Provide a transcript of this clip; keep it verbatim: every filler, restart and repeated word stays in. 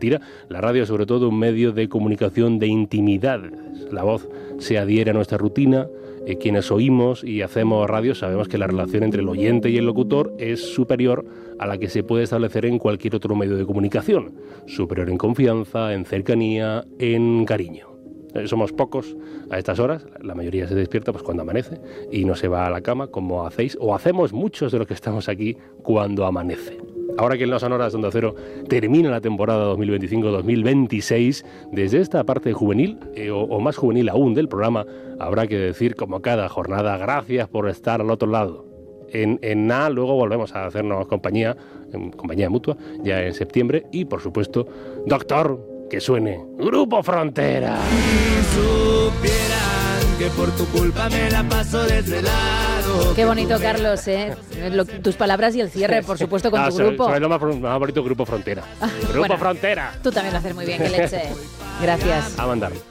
mentira. La radio es sobre todo un medio de comunicación de intimidad. La voz se adhiere a nuestra rutina. Eh, quienes oímos y hacemos radio sabemos que la relación entre el oyente y el locutor es superior a la que se puede establecer en cualquier otro medio de comunicación. Superior en confianza, en cercanía, en cariño. Eh, somos pocos a estas horas, la mayoría se despierta pues cuando amanece y no se va a la cama como hacéis, o hacemos muchos de los que estamos aquí cuando amanece. Ahora que en las sonoras de Onda Cero termina la temporada dos mil veinticinco dos mil veintiséis, desde esta parte juvenil, eh, o, o más juvenil aún del programa, habrá que decir como cada jornada, gracias por estar al otro lado. En, en nada, luego volvemos a hacernos compañía, en compañía mutua, ya en septiembre, y por supuesto, doctor, que suene Grupo Frontera. Si supieran que por tu culpa me la paso desvelado. Qué bonito, Carlos, ¿eh? Lo, tus palabras y el cierre, por supuesto, con ah, tu grupo. Sobre lo más, más bonito, Grupo Frontera. Grupo Bueno, Frontera. Tú también lo haces muy bien, que leche. Gracias. A mandar.